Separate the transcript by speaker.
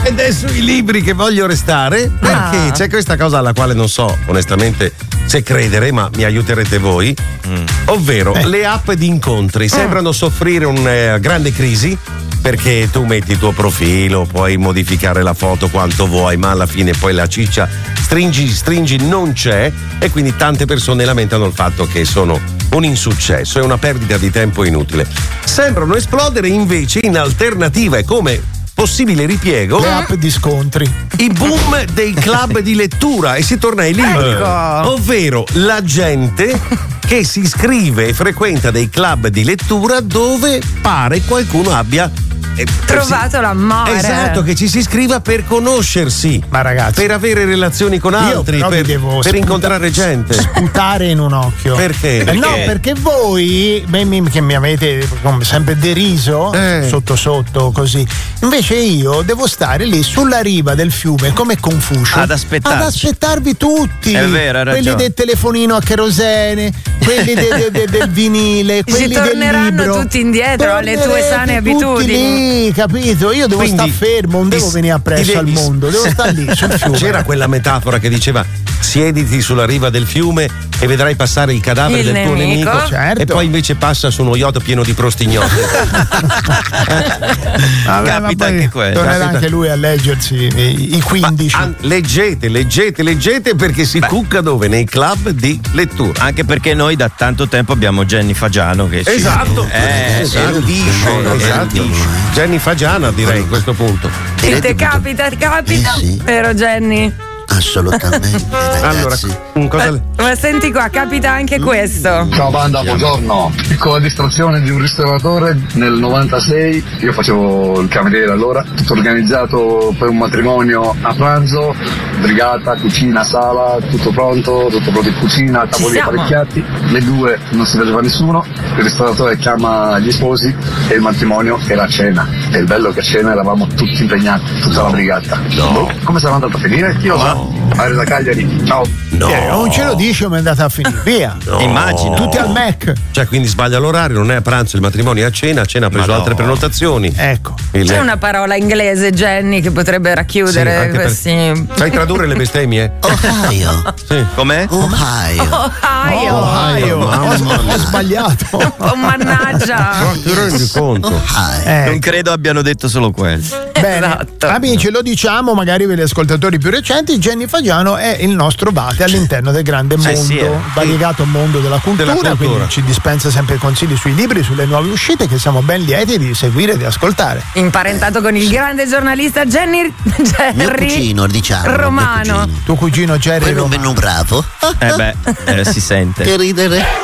Speaker 1: ed è sui libri che voglio restare, perché c'è questa cosa alla quale non so onestamente se credere, ma mi aiuterete voi, ovvero le app di incontri sembrano soffrire una grande crisi, perché tu metti il tuo profilo, puoi modificare la foto quanto vuoi, ma alla fine poi la ciccia stringi non c'è, e quindi tante persone lamentano il fatto che sono un insuccesso, è una perdita di tempo inutile. Sembrano esplodere invece in alternativa, e come possibile ripiego
Speaker 2: le app di scontri,
Speaker 1: i boom dei club di lettura, e si torna ai libri, ovvero la gente che si iscrive e frequenta dei club di lettura dove pare qualcuno abbia
Speaker 3: trovato l'amore.
Speaker 1: Esatto, che ci si iscriva per conoscersi,
Speaker 2: ma ragazzi,
Speaker 1: per avere relazioni con altri, per incontrare gente.
Speaker 2: Sputare in un occhio.
Speaker 1: Perché?
Speaker 2: No, perché voi che mi avete sempre deriso sotto così, invece io devo stare lì sulla riva del fiume come Confucio
Speaker 4: ad
Speaker 2: aspettarvi tutti.
Speaker 4: È vero, hai ragione.
Speaker 2: Quelli del telefonino a kerosene, quelli del vinile, quelli del libro.
Speaker 3: Si torneranno tutti indietro alle tue sane abitudini.
Speaker 2: Sì, capito? Io devo stare fermo, non devo venire appresso al mondo, devo stare lì sul fiume.
Speaker 1: C'era quella metafora che diceva: siediti sulla riva del fiume e vedrai passare il cadavere del tuo nemico,
Speaker 2: certo.
Speaker 1: E poi invece passa su uno yacht pieno di prostignotte.
Speaker 4: Capita anche quello.
Speaker 2: Tornerà anche lui a leggersi i 15.
Speaker 1: Leggete perché si cucca dove? Nei club di lettura.
Speaker 4: Anche perché noi da tanto tempo abbiamo Jenny Fagiano che
Speaker 1: erudisce. Jenny Fagiana, direi, a questo punto.
Speaker 3: Ti capita,
Speaker 5: sì.
Speaker 3: vero Jenny?
Speaker 5: Assolutamente, ragazzi.
Speaker 1: Allora,
Speaker 3: ma senti qua, capita anche questo.
Speaker 6: Ciao banda, buongiorno. Piccola distrazione di un ristoratore nel 96, io facevo il cameriere allora, tutto organizzato per un matrimonio a pranzo, brigata, cucina, sala, tutto pronto in cucina, tavoli apparecchiati, le due non si vedeva nessuno, il ristoratore chiama gli sposi e il matrimonio era a cena, e il bello è che a cena eravamo tutti impegnati, tutta la brigata. Come sarà andato a finire? Io so. Aereo da Cagliari, ciao.
Speaker 2: Non ce lo dice, ma è andata a finire. Via.
Speaker 4: Immagino.
Speaker 2: Tutti al Mac.
Speaker 1: Cioè, quindi sbaglia l'orario, non è a pranzo, il matrimonio è a cena ha preso altre prenotazioni.
Speaker 2: Ecco.
Speaker 3: C'è una parola inglese, Jenny, che potrebbe racchiudere questi.
Speaker 1: Sai tradurre le bestemmie?
Speaker 5: Ohio.
Speaker 1: Sì.
Speaker 4: Com'è?
Speaker 5: Ohio.
Speaker 2: Ho sbagliato.
Speaker 3: Oh, mannaggia.
Speaker 1: Ti rendi conto?
Speaker 4: Non credo abbiano detto solo quello.
Speaker 2: Bene,
Speaker 3: Esatto.
Speaker 2: amici, lo diciamo magari per gli ascoltatori più recenti, Jenny Fagiano è il nostro vate all'interno del grande mondo, variegato mondo della cultura, quindi ci dispensa sempre consigli sui libri, sulle nuove uscite, che siamo ben lieti di seguire e di ascoltare.
Speaker 3: Imparentato con il grande giornalista Jerry
Speaker 5: mio cugino, diciamo,
Speaker 3: Romano.
Speaker 2: Tuo cugino Jerry
Speaker 5: Romano.
Speaker 2: Romano.
Speaker 5: Bravo.
Speaker 4: Si sente.
Speaker 5: Che ridere.